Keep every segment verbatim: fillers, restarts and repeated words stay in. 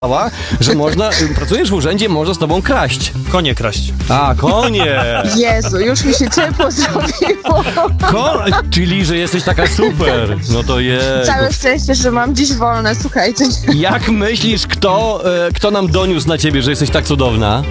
że można, pracujesz w urzędzie, można z tobą kraść. Konie kraść. A, konie! Jezu, już mi się ciepło zrobiło. Ko- czyli, że jesteś taka super. No to jest. Całe szczęście, że mam dziś wolne, słuchajcie. Jak myślisz, kto, e, kto nam doniósł na ciebie, że jesteś tak cudowna?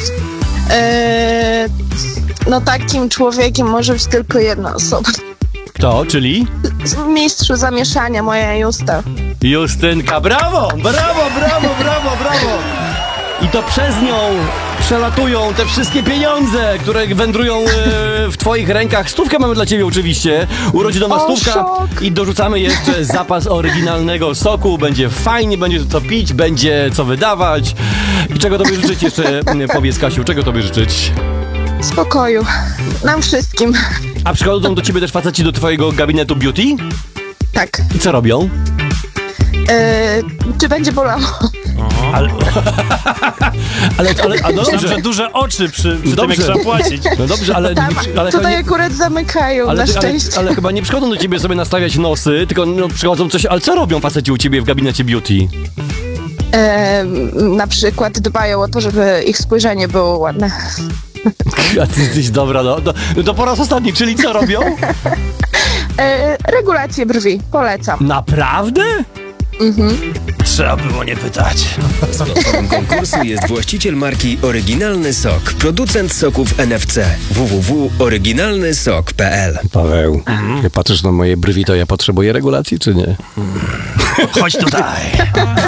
Eee, no takim człowiekiem może być tylko jedna osoba. Kto, czyli? Mistrzu zamieszania, moja Justa. Justynka, brawo! Brawo, brawo, brawo, brawo! I to przez nią przelatują te wszystkie pieniądze, które wędrują e, w twoich rękach. Stówkę mamy dla ciebie oczywiście, urodzinowa O, stówka. szok. I dorzucamy jeszcze zapas oryginalnego soku. Będzie fajnie, będzie co pić, będzie co wydawać. I czego tobie życzyć jeszcze, m, powiedz Kasiu, czego tobie życzyć? Spokoju. Nam wszystkim. A przychodzą do ciebie też faceci do twojego gabinetu beauty? Tak. I co robią? Eee, czy będzie bolało? Ale, ale, ale a no Myślałem, dobrze. że duże oczy przy, przy tym, Dobrze. jak trzeba płacić. No dobrze, ale, Tam, nie, przy- ale, tutaj nie, akurat zamykają, ale, na ale, szczęście. ale chyba nie przychodzą do ciebie sobie nastawiać nosy, tylko no, przychodzą coś. Ale co robią faceci u ciebie w gabinecie beauty? Eee, na przykład dbają o to, żeby ich spojrzenie było ładne. A ty jesteś dobra, no. To, to po raz ostatni, czyli co robią? Eee, regulację brwi, polecam. Naprawdę? Trzeba było nie pytać. Sponsorem konkursu jest właściciel marki Oryginalny Sok, producent soków N F C. w w w kropka oryginalny sok kropka p l. Paweł, jak patrzysz na moje brwi, to ja potrzebuję regulacji, czy nie? Chodź tutaj.